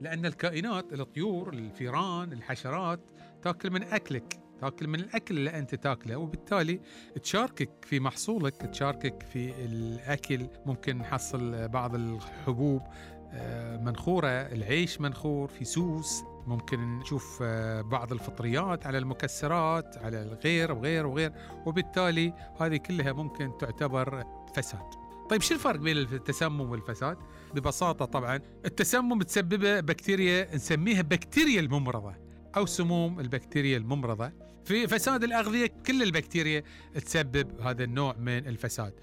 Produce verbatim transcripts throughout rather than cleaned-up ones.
لأن الكائنات، الطيور، الفئران، الحشرات تأكل من أكلك، تأكل من الأكل اللي أنت تأكله، وبالتالي تشاركك في محصولك، تشاركك في الأكل. ممكن نحصل بعض الحبوب منخورة، العيش منخور في سوس، ممكن نشوف بعض الفطريات على المكسرات، على الغير وغير وغير، وبالتالي هذه كلها ممكن تعتبر فساد. طيب شو الفرق بين التسمم والفساد؟ ببساطة طبعا التسمم تسببه بكتيريا نسميها بكتيريا الممرضة أو سموم البكتيريا الممرضة. في فساد الأغذية كل البكتيريا تسبب هذا النوع من الفساد،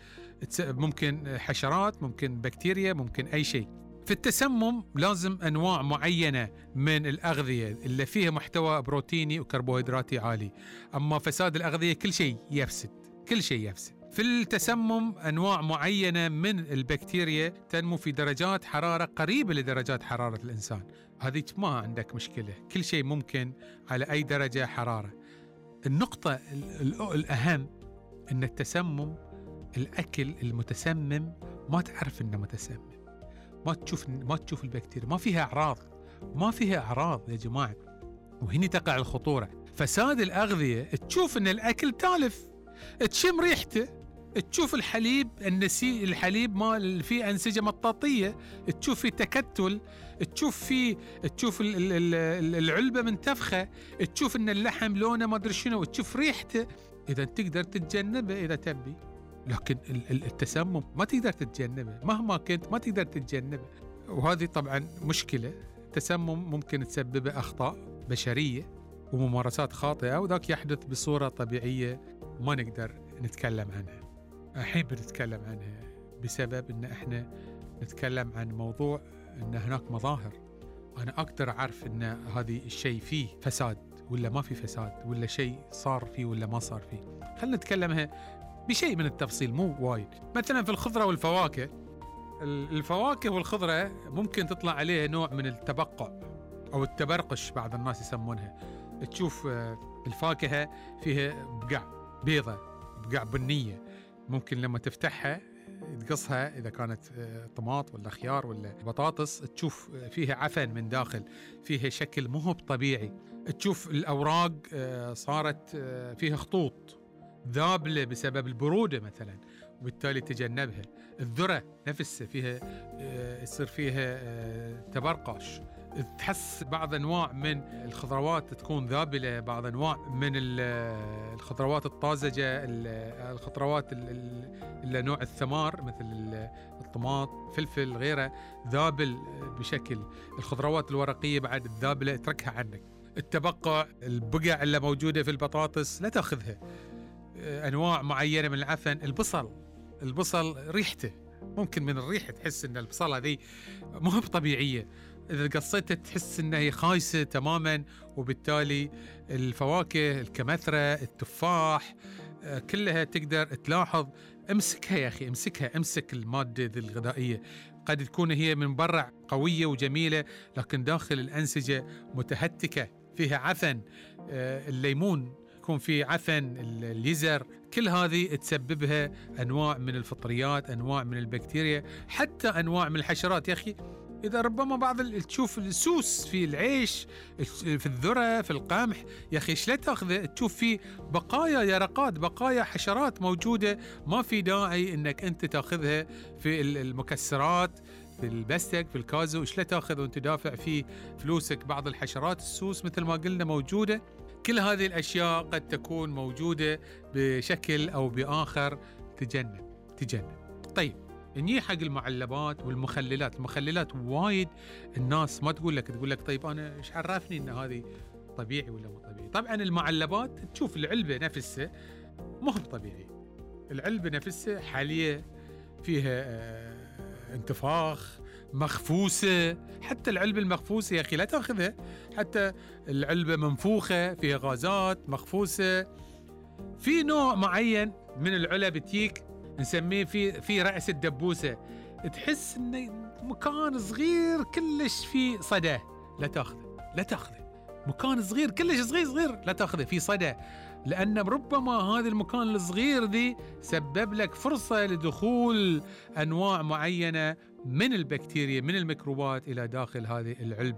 ممكن حشرات، ممكن بكتيريا، ممكن أي شيء. في التسمم لازم أنواع معينة من الأغذية اللي فيها محتوى بروتيني وكربوهيدراتي عالي، أما فساد الأغذية كل شيء يفسد، كل شيء يفسد. في التسمم أنواع معينة من البكتيريا تنمو في درجات حرارة قريبة لدرجات حرارة الإنسان، هذه ما عندك مشكلة، كل شيء ممكن على أي درجة حرارة. النقطة الأهم أن التسمم، الأكل المتسمم ما تعرف أنه متسمم، ما تشوف ما تشوف البكتيريا، ما فيها أعراض، ما فيها أعراض يا جماعة، وهنا تقع الخطورة. فساد الأغذية تشوف أن الأكل تالف، تشم ريحته، تشوف الحليب النسي الحليب ما فيه أنسجة مطاطية، تشوف فيه تكتل، تشوف فيه تشوف العلبة منتفخة، تشوف أن اللحم لونه ما أدري شنو، تشوف ريحته. إذا تقدر تتجنبه إذا تبي، لكن التسمم ما تقدر تتجنبه، مهما كنت ما تقدر تتجنبه، وهذه طبعا مشكلة. التسمم ممكن تسبب أخطاء بشرية وممارسات خاطئة، وذاك يحدث بصورة طبيعية ما نقدر نتكلم عنها. الحين بنتكلم عنها بسبب أن احنا نتكلم عن موضوع أن هناك مظاهر أنا أقدر أعرف أن هذه الشيء فيه فساد ولا ما فيه فساد، ولا شيء صار فيه ولا ما صار فيه. خلنا نتكلمها بشيء من التفصيل مو وايد. مثلا في الخضرة والفواكه، الفواكه والخضرة ممكن تطلع عليها نوع من التبقع أو التبرقش، بعض الناس يسمونها. تشوف الفاكهة فيها بقع بيضة، بقع بنية، ممكن لما تفتحها تقصها إذا كانت طماط ولا خيار ولا بطاطس تشوف فيها عفن من داخل، فيها شكل مو هو طبيعي. تشوف الأوراق صارت فيها خطوط ذابلة بسبب البرودة مثلا، وبالتالي تجنبها. الذرة نفسها فيها يصير فيها تبرقش. تحس بعض أنواع من الخضروات تكون ذابلة، بعض أنواع من الخضروات الطازجة، الخضروات اللي نوع الثمار مثل الطماط، فلفل، غيره ذابل بشكل. الخضروات الورقية بعد الذابلة اتركها عنك. التبقع، البقع اللي موجودة في البطاطس لا تأخذها. أنواع معينة من العفن، البصل، البصل ريحته ممكن من الريحة تحس أن البصلة هذه مو هي طبيعية، إذا قصيتها تحس أنها هي خايسة تماما. وبالتالي الفواكه، الكمثرى، التفاح، كلها تقدر تلاحظ. امسكها يا أخي، امسكها، امسك المادة الغذائية، قد تكون هي من برا قوية وجميلة لكن داخل الأنسجة متهتكة، فيها عفن. الليمون يكون في عفن، اليزر، كل هذه تسببها أنواع من الفطريات، أنواع من البكتيريا، حتى أنواع من الحشرات. يا أخي إذا ربما بعض تشوف السوس في العيش، في الذرة، في القمح، يا أخي إيش لا تأخذه تشوف فيه بقايا يرقات، بقايا حشرات موجودة، ما في داعي إنك أنت تأخذها في المكسرات، في البستك، في الكازو. إيش لا تأخذ وأنت دافع فيه فلوسك. بعض الحشرات، السوس مثل ما قلنا موجودة. كل هذه الأشياء قد تكون موجودة بشكل أو بآخر، تجنب تجنب. طيب نجي حق المعلبات والمخللات. المخللات وايد الناس ما تقول لك، تقول لك طيب أنا إيش عرفني إن هذه طبيعي ولا مو طبيعي. طبعا المعلبات تشوف العلبة نفسها مو طبيعي، العلبة نفسها حالية فيها آه انتفاخ، مخفوسة. حتى العلبة المخفوسة يا أخي لا تأخذها، حتى العلبة منفوخة فيها غازات مخفوسة. في نوع معين من العلب تيك نسميه في في رأس الدبوسة، تحس إنه مكان صغير كلش فيه صدى، لا تأخذه، لا تأخذه. مكان صغير كلش صغير صغير لا تأخذه، في صدى، لأن ربما هذا المكان الصغير ذي سبب لك فرصة لدخول أنواع معينة من البكتيريا، من الميكروبات إلى داخل هذه العلبة.